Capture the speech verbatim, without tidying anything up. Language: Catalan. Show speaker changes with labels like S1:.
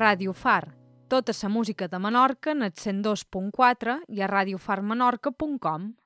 S1: Ràdio Far. Tota la música de Menorca en el cent dos punt quatre i a radiofarmenorca punt com.